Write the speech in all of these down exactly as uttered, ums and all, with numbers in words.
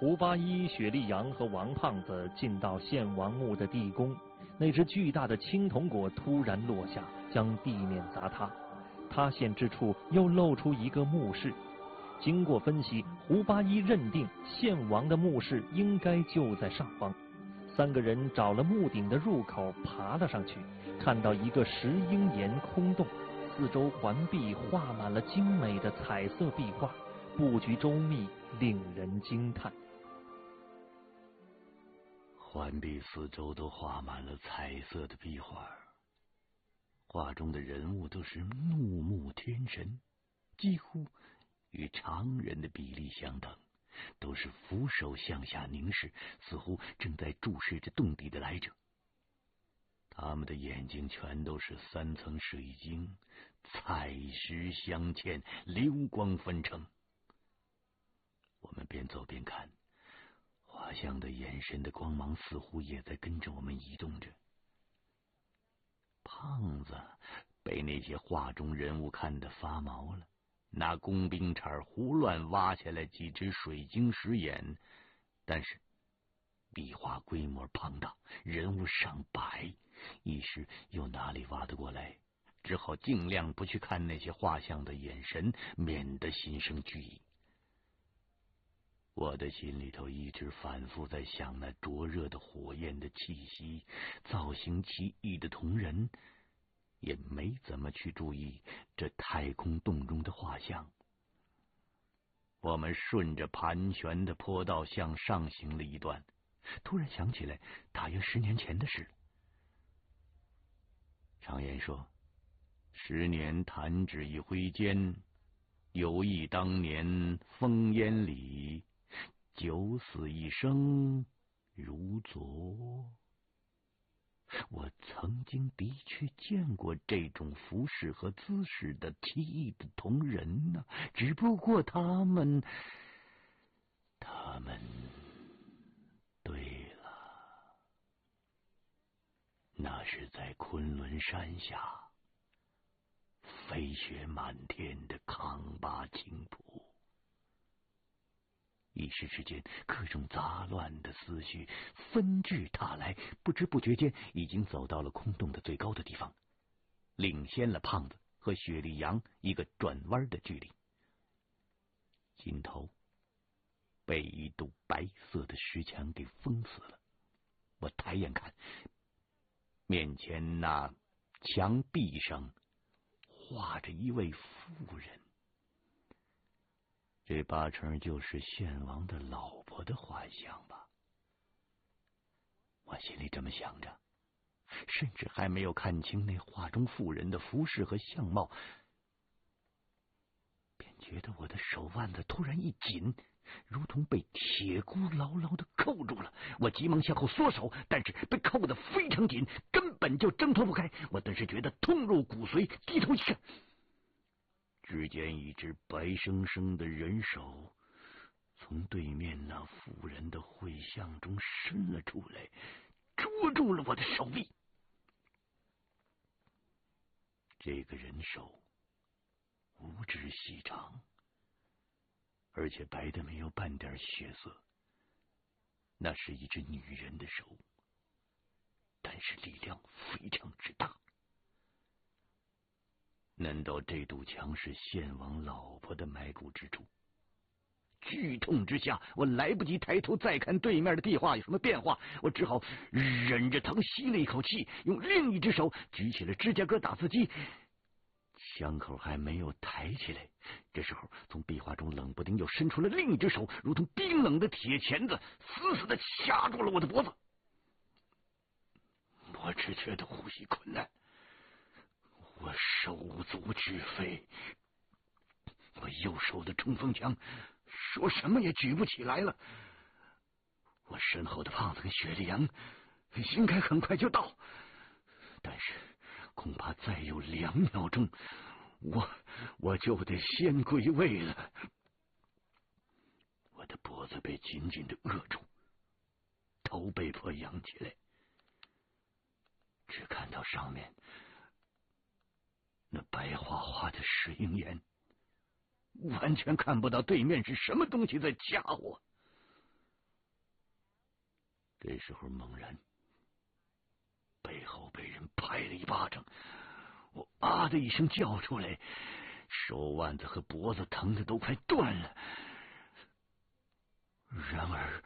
胡八一、雪莉杨和王胖子进到献王墓的地宫，那只巨大的青铜果突然落下，将地面砸塌。塌陷之处又露出一个墓室。经过分析，胡八一认定献王的墓室应该就在上方。三个人找了墓顶的入口，爬了上去，看到一个石英岩空洞，四周环壁画满了精美的彩色壁画，布局周密，令人惊叹。 环壁四周都画满了彩色的壁画，画中的人物都是怒目天神，几乎与常人的比例相等，都是俯首向下凝视，似乎正在注视着洞底的来者。他们的眼睛全都是三层水晶，彩石镶嵌，流光纷呈。我们边走边看，画像的眼神的光芒似乎也在跟着我们移动着。胖子被那些画中人物看得发毛了，拿工兵铲胡乱挖下来几只水晶石眼，但是壁画规模庞大，人物上百，一时又哪里挖得过来，只好尽量不去看那些画像的眼神，免得心生惧意。我的心里头一直反复在想那灼热的火焰的气息，造型奇异的铜人，也没怎么去注意这太空洞中的画像。我们顺着盘旋的坡道向上行了一段，突然想起来大约十年前的事。常言说，十年弹指一挥间，有忆当年烽烟里，九死一生如昨。我曾经的确见过这种服饰和姿势的奇异的铜人呢、啊，只不过他们，他们，对了，那是在昆仑山下，飞雪满天的康巴青浦。一时之间，各种杂乱的思绪纷至沓来，不知不觉间已经走到了空洞的最高的地方，领先了胖子和雪莉杨一个转弯的距离。尽头被一堵白色的石墙给封死了。我抬眼看，面前那墙壁上画着一位妇人，这八成就是献王的老婆的画像吧。我心里这么想着，甚至还没有看清那画中妇人的服饰和相貌，便觉得我的手腕子突然一紧，如同被铁箍牢牢的扣住了。我急忙向后缩手，但是被扣得非常紧，根本就挣脱不开。我顿时觉得痛入骨髓，低头一看，只见一只白生生的人手从对面那妇人的绘像中伸了出来，捉住了我的手臂。这个人手五指细长，而且白的没有半点血色，那是一只女人的手，但是力量非常之大。难道这堵墙是献王老婆的埋骨之处？剧痛之下，我来不及抬头再看对面的壁画有什么变化，我只好忍着疼吸了一口气，用另一只手举起了指甲割打字机。枪口还没有抬起来，这时候从壁画中冷不丁又伸出了另一只手，如同冰冷的铁钳子，死死的掐住了我的脖子。我只觉得呼吸困难，我手足俱废，我右手的冲锋枪说什么也举不起来了。我身后的胖子跟雪莉杨应该很快就到，但是恐怕再有两秒钟，我我就得先归位了。我的脖子被紧紧的扼住，头被迫仰起来，只看到上面那白花花的石英岩，完全看不到对面是什么东西在掐我。 这时候猛然背后被人拍了一巴掌，我啊的一声叫出来，手腕子和脖子疼的都快断了。然而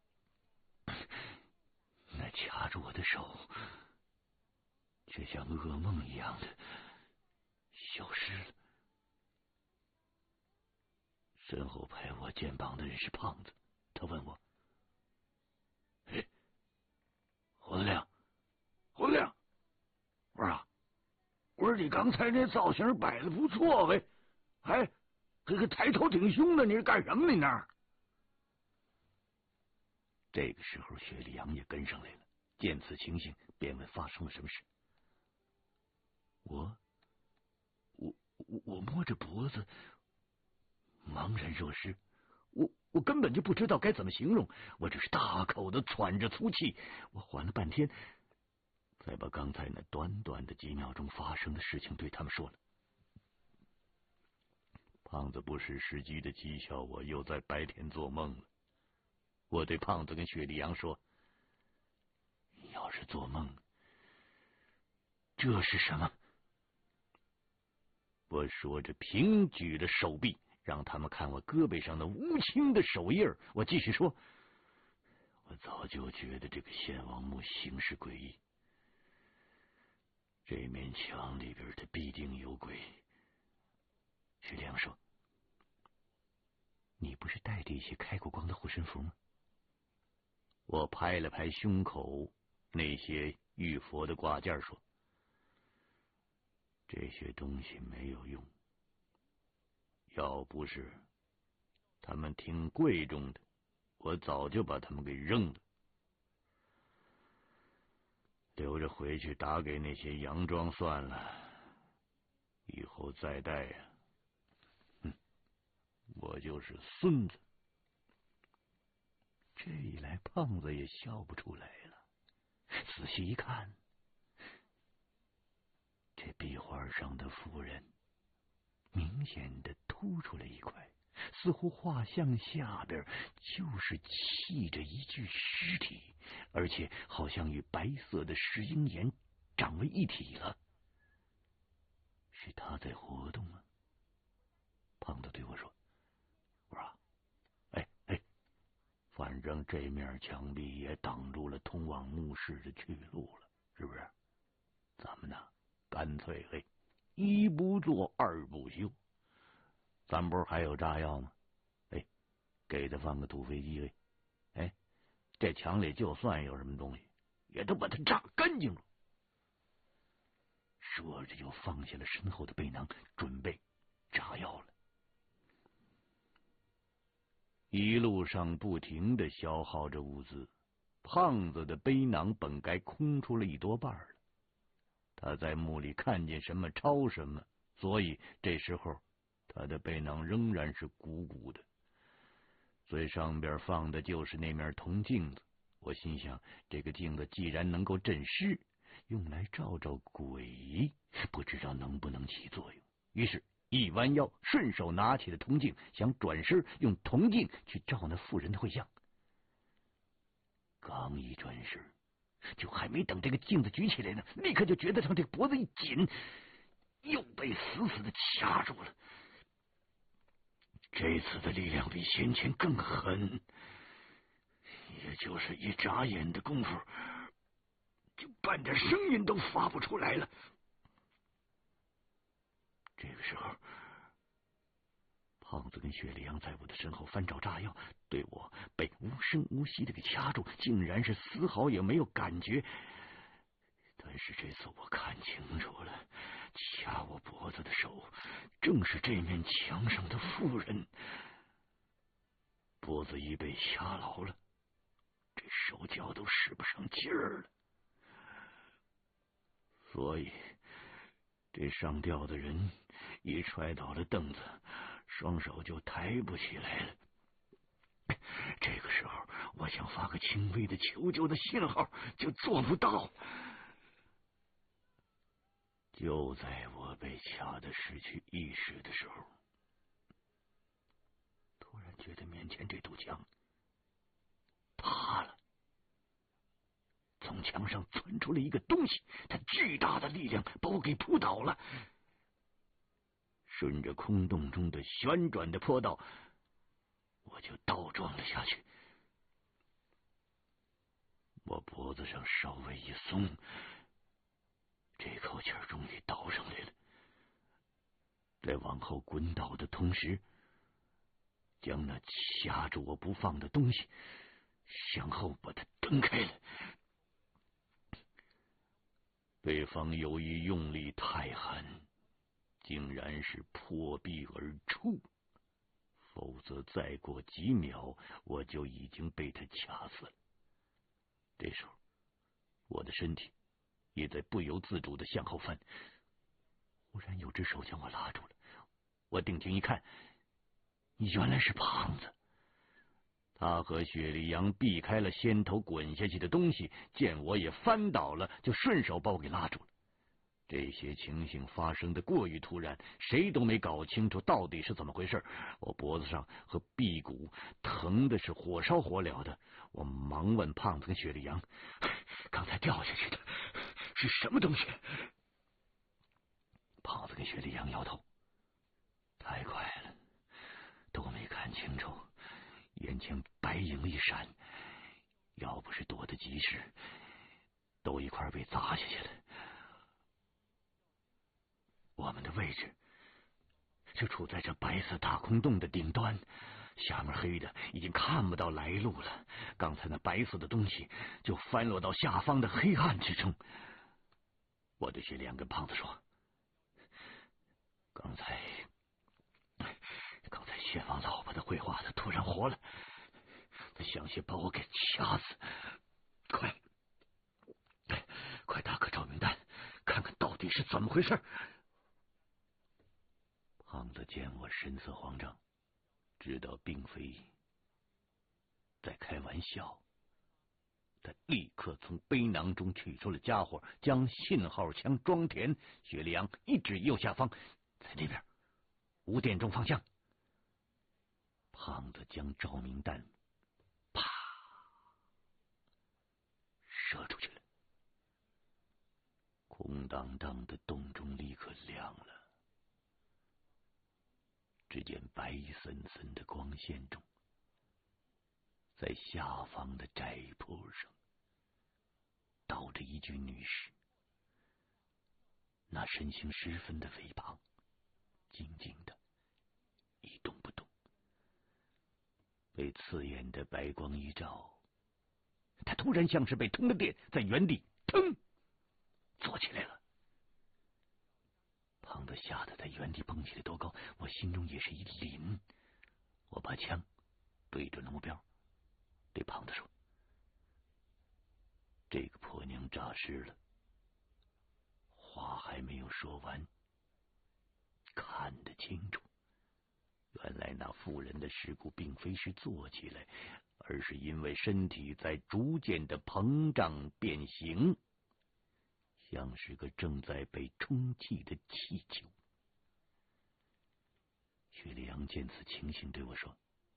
那掐住我的手却像噩梦一样的消失了。身后拍我肩膀的人是胖子，他问我：“哎，胡子亮，胡子亮，我说啊，我说你刚才那造型摆的不错呗，哎，这个抬头挺胸的，你是干什么？你那儿？”这个时候，薛礼阳也跟上来了，见此情形，便问发生了什么事。我，我，我，我摸着脖子，茫然若失。我我根本就不知道该怎么形容，我只是大口的喘着粗气。我缓了半天，才把刚才那短短的几秒钟发生的事情对他们说了。胖子不失时机的讥笑我又在白天做梦了。我对胖子跟薛礼阳说：“要是做梦，这是什么？”我说着平举着手臂，让他们看我胳膊上的无情的手印儿。我继续说：“我早就觉得这个献王墓形势诡异，这面墙里边的必定有鬼。”薛礼阳说：“你不是带着一些开过光的护身符吗？”我拍了拍胸口那些玉佛的挂件，说：“这些东西没有用，要不是他们挺贵重的，我早就把他们给扔了，留着回去打给那些洋装算了，以后再戴呀、啊，哼，我就是孙子。”这一来，胖子也笑不出来了。仔细一看，这壁画上的妇人明显的凸出了一块，似乎画像下边就是砌着一具尸体，而且好像与白色的石英岩长为一体了。是他在活动吗？胖子对我说：“我说，哎哎，反正这面墙壁也挡住了通往墓室的去路了，是不是？咱们呢，干脆嘿，一不做二不休。咱不是还有炸药吗？哎，给他放个土飞机喂，哎，这墙里就算有什么东西，也都把它炸干净了。”说着，就放下了身后的背囊，准备炸药了。一路上不停的消耗着物资，胖子的背囊本该空出了一多半了。他在墓里看见什么抄什么，所以这时候他的背囊仍然是鼓鼓的。最上边放的就是那面铜镜子，我心想，这个镜子既然能够镇尸，用来照照鬼，不知道能不能起作用。于是一弯腰，顺手拿起了铜镜，想转身用铜镜去照那妇人的会像。刚一转身，就还没等这个镜子举起来呢，立刻就觉得上这个脖子一紧，又被死死的掐住了。这次的力量比先前更狠，也就是一眨眼的功夫，就半点声音都发不出来了。这个时候，胖子跟薛礼阳在我的身后翻找炸药，对我被无声无息的给掐住，竟然是丝毫也没有感觉。但是这次我看清楚了，掐我脖子的手正是这面墙上的妇人。脖子一被掐牢了，这手脚都使不上劲儿了，所以这上吊的人一踹倒了凳子，双手就抬不起来了。这个时候，我想发个轻微的求救的信号，就做不到。就在我被掐得失去意识的时候，突然觉得面前这堵墙塌了。 墙上窜出了一个东西，它巨大的力量把我给扑倒了。顺着空洞中的旋转的坡道，我就倒撞了下去。我脖子上稍微一松，这口气儿终于倒上来了。在往后滚倒的同时，将那掐住我不放的东西向后把它蹬开了。对方由于用力太狠，竟然是破壁而出，否则再过几秒我就已经被他掐死了。这时候我的身体也在不由自主的向后翻，忽然有只手将我拉住了。我定睛一看，原来是胖子。他和雪莉杨避开了先头滚下去的东西，见我也翻倒了，就顺手把我给拉住了。这些情形发生的过于突然，谁都没搞清楚到底是怎么回事。我脖子上和臂骨疼的是火烧火燎的，我忙问胖子跟雪莉杨：“刚才掉下去的是什么东西？”胖子跟雪莉杨摇头：“太快了，都没看清楚。眼前白影一闪，要不是躲得及时，都一块被砸下去了。我们的位置就处在这白色大空洞的顶端，下面黑的已经看不到来路了。刚才那白色的东西就翻落到下方的黑暗之中。”我对雪莉杨跟胖子说：“刚才刚才献王老婆的绘画他突然活了，他想先把我给掐死。快快打个照明弹，看看到底是怎么回事。”胖子见我神色慌张，知道并非在开玩笑，他立刻从背囊中取出了家伙，将信号枪装填。雪莉杨一指右下方，在那边五点钟方向。胖子将照明弹啪射出去了，空荡荡的洞中立刻亮了。只见白森森的光线中，在下方的窄坡上倒着一具女尸，那身形十分的肥胖，静静的一动不动。被刺眼的白光一照，他突然像是被通了电，在原地腾坐起来了。胖子吓得在原地蹦起来多高，我心中也是一凛。我把枪对准了目标，对胖子说：“这个婆娘诈尸了。”话还没有说完，看得清楚，原来那妇人的尸骨并非是坐起来，而是因为身体在逐渐的膨胀变形，像是个正在被充气的气球。雪莉杨见此情形对我说：“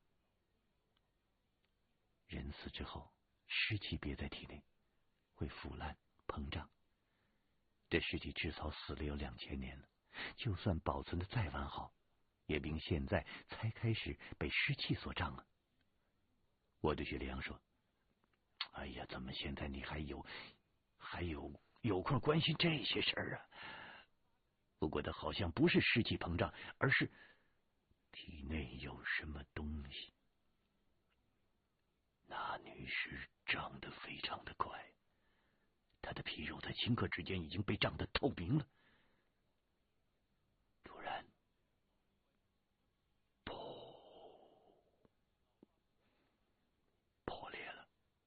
人死之后，尸气憋在体内，会腐烂膨胀。这尸体至少死了有两千年了，就算保存的再完好，也并现在才开始被湿气所胀啊。”我对雪莉杨说：“哎呀，怎么现在你还有还有有空关心这些事儿啊？不过它好像不是湿气膨胀，而是体内有什么东西。那女尸长得非常的快，她的皮肉在顷刻之间已经被胀得透明了。突然，噗，破裂了，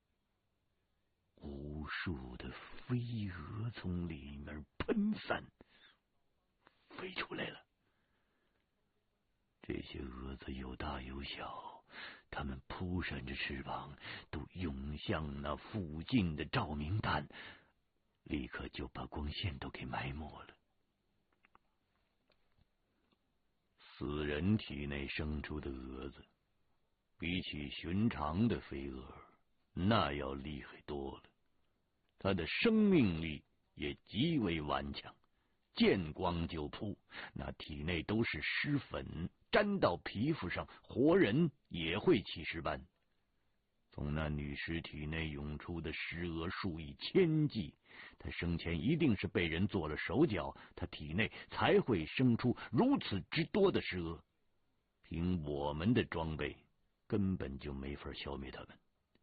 无数的飞蛾从里面喷散飞出来了。这些蛾子有大有小，它们扑扇着翅膀，都涌向那附近的照明弹，立刻就把光线都给埋没了。死人体内生出的蛾子，比起寻常的飞蛾，那要厉害多了。 他的生命力也极为顽强，见光就扑，那体内都是尸粉，沾到皮肤上，活人也会起尸斑。从那女尸体内涌出的尸蛾数以千计，她生前一定是被人做了手脚，她体内才会生出如此之多的尸蛾。凭我们的装备，根本就没法消灭他们。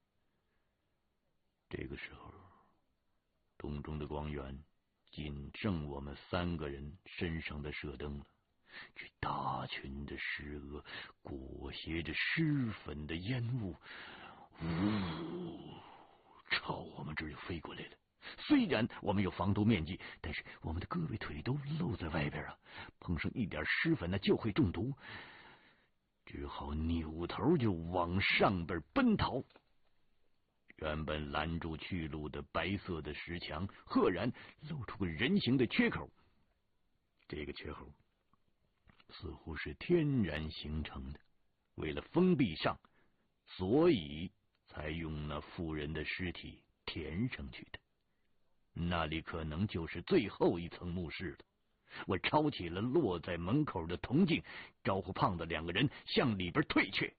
这个时候，洞中的光源仅剩我们三个人身上的射灯了。这大群的尸蛾裹挟着尸粉的烟雾，呜，朝我们这儿就飞过来了。虽然我们有防毒面具，但是我们的胳膊腿都露在外边啊，碰上一点尸粉，那就会中毒。只好扭头就往上边奔逃。原本拦住去路的白色的石墙赫然露出个人形的缺口，这个缺口似乎是天然形成的，为了封闭上，所以才用那妇人的尸体填上去的。那里可能就是最后一层墓室了。我抄起了落在门口的铜镜，招呼胖子两个人向里边退却。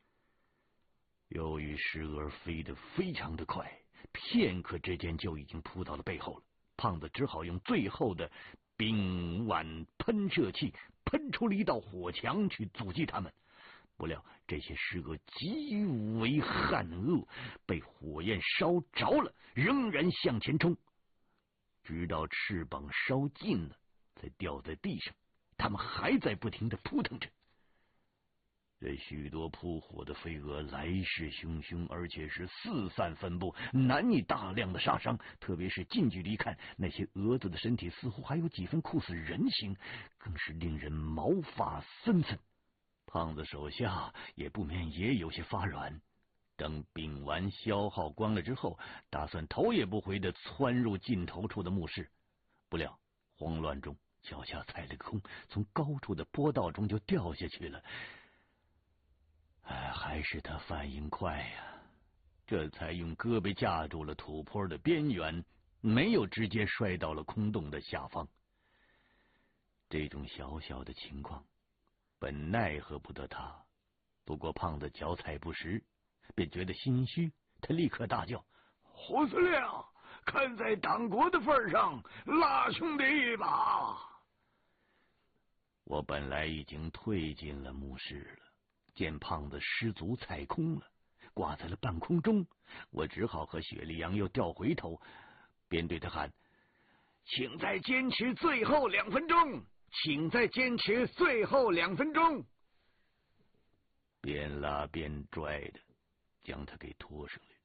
由于尸蛾飞得非常的快，片刻之间就已经扑到了背后了。胖子只好用最后的丙烷喷射器喷出了一道火墙去阻击他们。不料这些尸蛾极为悍恶，被火焰烧着了，仍然向前冲，直到翅膀烧尽了才掉在地上。他们还在不停地扑腾着。这许多扑火的飞蛾来势汹汹，而且是四散分布，难以大量的杀伤。特别是近距离看，那些蛾子的身体似乎还有几分酷似人形，更是令人毛发森森。胖子手下也不免也有些发软。等丙烷消耗光了之后，打算头也不回的窜入尽头处的墓室。不料慌乱中脚下踩了个空，从高处的坡道中就掉下去了。哎，还是他反应快呀，这才用胳膊架住了土坡的边缘，没有直接摔到了空洞的下方。这种小小的情况本奈何不得他，不过胖子脚踩不实，便觉得心虚，他立刻大叫：胡司令，看在党国的份上，拉兄弟一把！我本来已经退进了墓室了，见胖子失足踩空了，挂在了半空中，我只好和雪莉杨又掉回头，便对他喊：请再坚持最后两分钟，请再坚持最后两分钟。边拉边拽的将他给拖上来。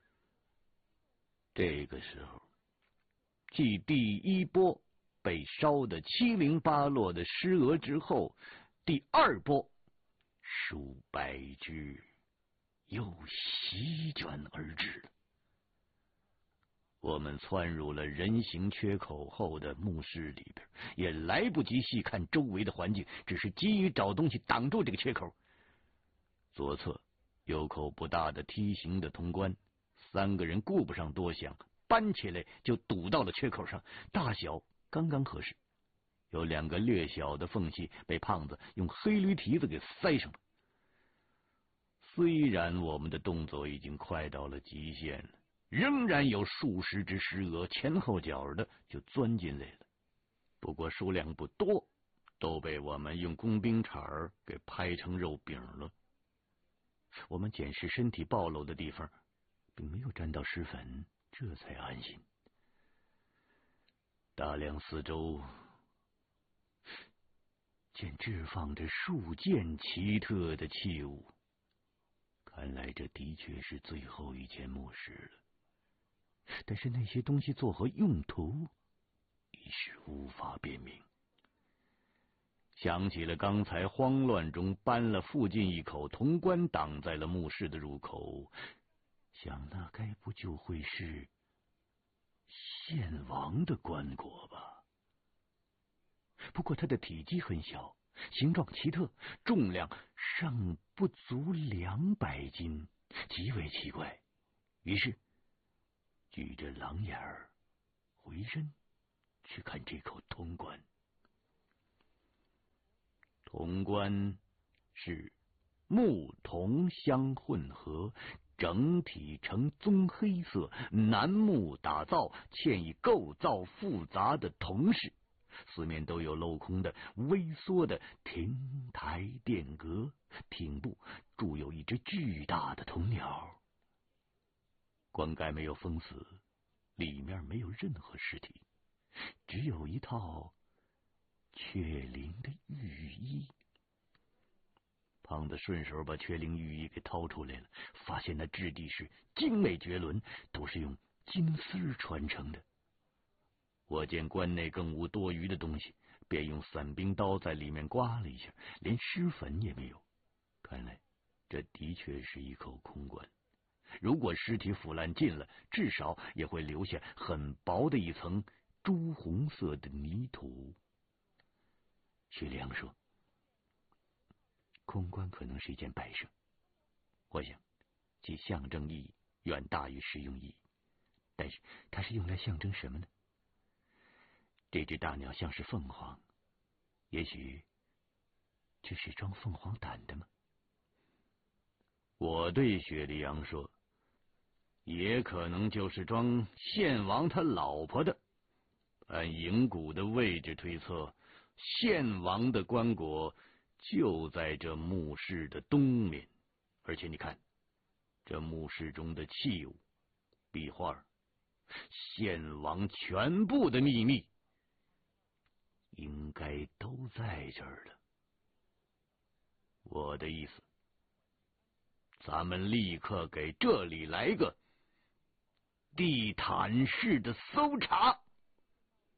这个时候，继第一波被烧得七零八落的尸蛾之后，第二波数百只又席卷而至了。我们窜入了人形缺口后的墓室里边，也来不及细看周围的环境，只是急于找东西挡住这个缺口。左侧有口不大的梯形的通关，三个人顾不上多想，搬起来就堵到了缺口上，大小刚刚合适。有两个略小的缝隙被胖子用黑驴蹄子给塞上了。虽然我们的动作已经快到了极限了，仍然有数十只尸蛾前后脚的就钻进来了，不过数量不多，都被我们用工兵铲给拍成肉饼了。我们检视身体暴露的地方，并没有沾到尸粉，这才安心。打量四周，见置放着数件奇特的器物，看来这的确是最后一间墓室了。但是那些东西作何用途，一时无法辨明。想起了刚才慌乱中搬了附近一口铜棺挡在了墓室的入口，想那该不就会是献王的棺椁吧？不过它的体积很小，形状奇特，重量尚不足两百斤，极为奇怪。于是举着狼眼儿，回身去看这口铜棺。铜棺是木铜相混合，整体呈棕黑色，楠木打造，嵌以构造复杂的铜饰，四面都有镂空的微缩的亭台殿阁，顶部铸有一只巨大的铜鸟。棺盖没有封死，里面没有任何尸体，只有一套雀翎的玉衣。胖子顺手把雀翎玉衣给掏出来了，发现那质地是精美绝伦，都是用金丝穿成的。我见棺内更无多余的东西，便用伞兵刀在里面刮了一下，连尸粉也没有。看来这的确是一口空棺。如果尸体腐烂尽了，至少也会留下很薄的一层朱红色的泥土。薛良说，空棺可能是一件摆设，我想其象征意义远大于实用意义。但是它是用来象征什么呢？这只大鸟像是凤凰，也许这是装凤凰胆的吗？我对雪莉杨说，也可能就是装献王他老婆的。按营骨的位置推测，献王的棺椁就在这墓室的东面，而且你看，这墓室中的器物、壁画，献王全部的秘密应该都在这儿了。我的意思，咱们立刻给这里来个地毯式的搜查。